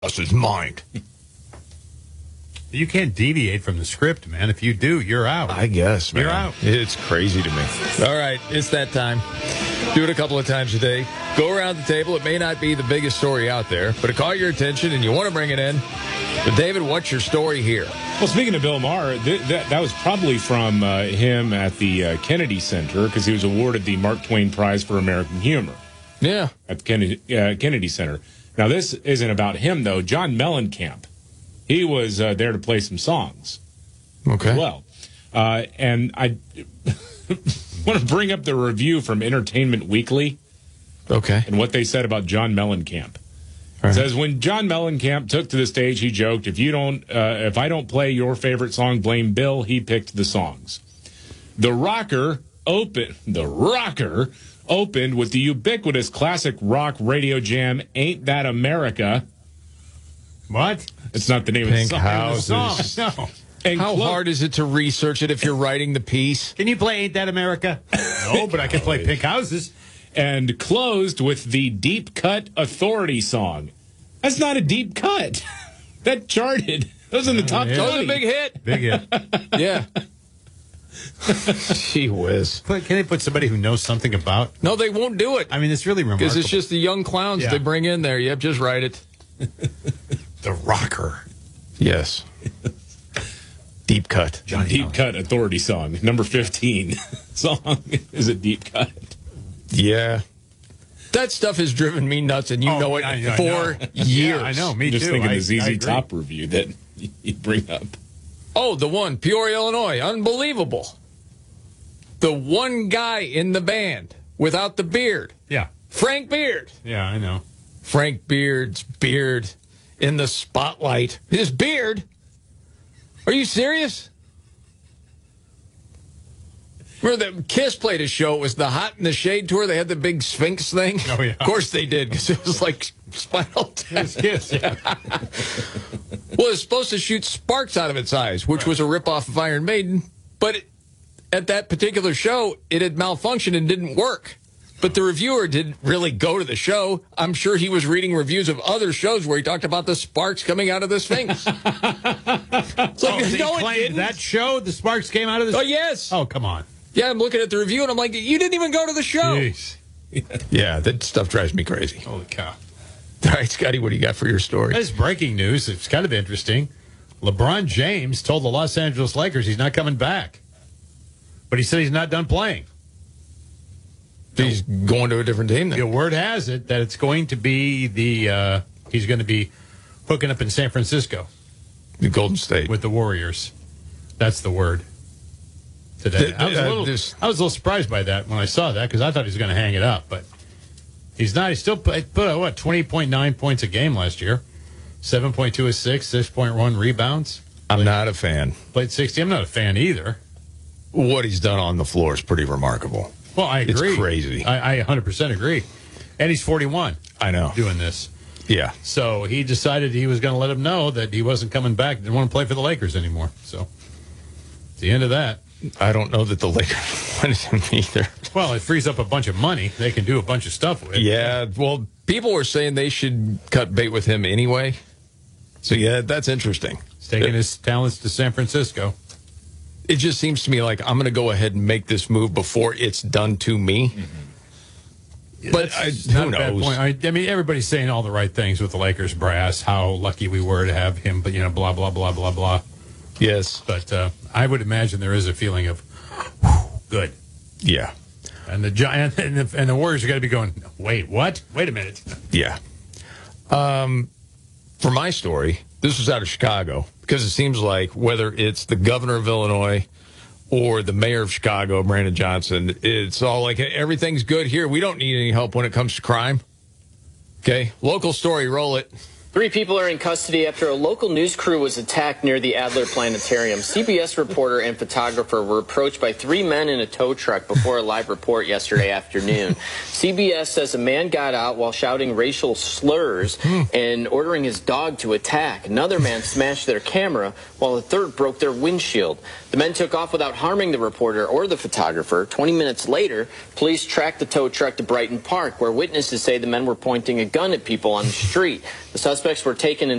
his mind. You can't deviate from the script, man. If you do, you're out. I guess, man. You're out. It's crazy to me. All right, it's that time. Do it a couple of times a day. Go around the table. It may not be the biggest story out there, but it caught your attention and you want to bring it in. But, David, what's your story here? Well, speaking of Bill Maher, that was probably from him at the Kennedy Center because he was awarded the Mark Twain Prize for American Humor. Yeah. At the Kennedy Center. Now, this isn't about him, though. John Mellencamp. He was there to play some songs. Okay. As well. And I want to bring up the review from Entertainment Weekly. Okay. And what they said about John Mellencamp. It says, when John Mellencamp took to the stage, he joked, if I don't play your favorite song, blame Bill. He picked the songs. The Rocker opened with the ubiquitous classic rock radio jam, Ain't That America. What? It's not the name of the song. Houses. No. And How hard is it to research it if you're writing the piece? Can you play Ain't That America? No, but I can play Pink Houses. And closed with the Deep Cut Authority song. That's not a deep cut. That charted. That was in the top 20. That was a big hit. Big hit. Yeah. Gee whiz. Can they put somebody who knows something about? No, they won't do it. I mean, it's really remarkable. Because it's just the young clowns they bring in there. Yep, just write it. The Rocker. Yes. Deep cut. Johnny Deep Cut Authority song. Number 15 song is a deep cut. Yeah. That stuff has driven me nuts, and you know it for years. Yeah, I know. Me I'm just too. thinking I the ZZ agree. Top review that you bring up. Oh, the one, Peoria, Illinois. Unbelievable. The one guy in the band without the beard. Yeah. Frank Beard. Yeah, I know. Frank Beard's beard in the spotlight. His beard? Are you serious? Remember that Kiss played a show. It was the Hot in the Shade tour. They had the big Sphinx thing. Oh, yeah. Of course they did, because it was like Spinal Tap. Yes, yeah. Well, it's supposed to shoot sparks out of its eyes, which was a ripoff of Iron Maiden. But at that particular show, it had malfunctioned and didn't work. But the reviewer didn't really go to the show. I'm sure he was reading reviews of other shows where he talked about the sparks coming out of the Sphinx. It's like, no, it didn't. That show, the sparks came out of the... Oh, yes. Oh, come on. Yeah, I'm looking at the review, and I'm like, you didn't even go to the show. Jeez. Yeah, that stuff drives me crazy. Holy cow. All right, Scotty, what do you got for your story? That's breaking news. It's kind of interesting. LeBron James told the Los Angeles Lakers he's not coming back. But he said he's not done playing. He's going to a different team then. The word has it that it's going to be he's going to be hooking up in San Francisco. The Golden State. With the Warriors. That's the word today. I was a little surprised by that when I saw that because I thought he was going to hang it up. But he's not. He still put 20.9 points a game last year. 7.2 assists, 6.1 rebounds. I'm not a fan. Played 60. I'm not a fan either. What he's done on the floor is pretty remarkable. Well, I agree. It's crazy. I 100% agree. And he's 41. I know. Doing this. Yeah. So he decided he was going to let him know that he wasn't coming back. Didn't want to play for the Lakers anymore. So it's the end of that. I don't know that the Lakers wanted him either. Well, it frees up a bunch of money. They can do a bunch of stuff with. Yeah. Well, people were saying they should cut bait with him anyway. So, yeah, that's interesting. He's taking his talents to San Francisco. It just seems to me like I'm going to go ahead and make this move before it's done to me. Mm-hmm. But who knows? I mean, everybody's saying all the right things with the Lakers brass, how lucky we were to have him, but, blah, blah, blah, blah, blah. Yes. But I would imagine there is a feeling of, good. Yeah. And the Warriors are going to be going, wait, what? Wait a minute. Yeah. For my story, this was out of Chicago, because it seems like whether it's the governor of Illinois or the mayor of Chicago, Brandon Johnson, it's all like, everything's good here. We don't need any help when it comes to crime. Okay, local story, roll it. 3 people are in custody after a local news crew was attacked near the Adler Planetarium. CBS reporter and photographer were approached by 3 men in a tow truck before a live report yesterday afternoon. CBS says a man got out while shouting racial slurs and ordering his dog to attack. Another man smashed their camera while a third broke their windshield. The men took off without harming the reporter or the photographer. 20 minutes later, police tracked the tow truck to Brighton Park, where witnesses say the men were pointing a gun at people on the street. The suspect suspects were taken